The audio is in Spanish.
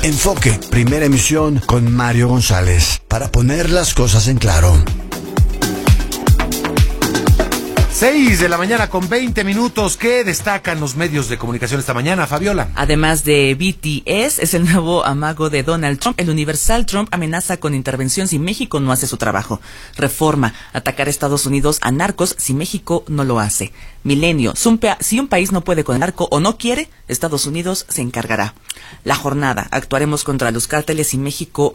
Enfoque, primera emisión con Mario González, para poner las cosas en claro. 6:20 a.m. ¿Qué destacan los medios de comunicación esta mañana, Fabiola? Además de BTS, es el nuevo amago de Donald Trump. El Universal: Trump amenaza con intervención si México no hace su trabajo. Reforma: atacar a Estados Unidos a narcos si México no lo hace. Milenio: si un país no puede con el narco o no quiere, Estados Unidos se encargará. La Jornada: actuaremos contra los cárteles si México